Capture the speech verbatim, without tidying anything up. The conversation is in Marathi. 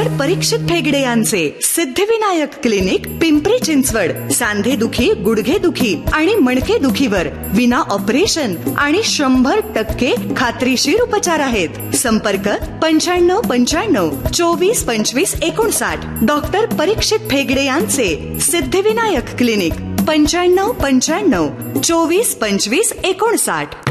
डॉक्टर परीक्षित ठेगडे यांचे सिद्धिविनायक क्लिनिक, पिंपरी चिंचवड. सांधेदुखी, गुडघेदुखी आणि मणकेदुखीवर विना ऑपरेशन आणि शंभर टक्के खात्रीशीर उपचार आहेत. संपर्क पंच्याण्णव पंच्याण्णव चोवीस पंचवीस एकोणसाठ. डॉक्टर परीक्षित ठेगडे यांचे सिद्धिविनायक क्लिनिक, पंच्याण्णव पंच्याण्णव चोवीस पंचवीस एकोणसाठ.